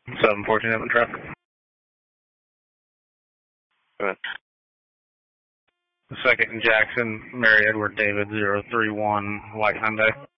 714 in traffic. Go ahead. The second in Jackson, Mary Edward David 031, white Hyundai.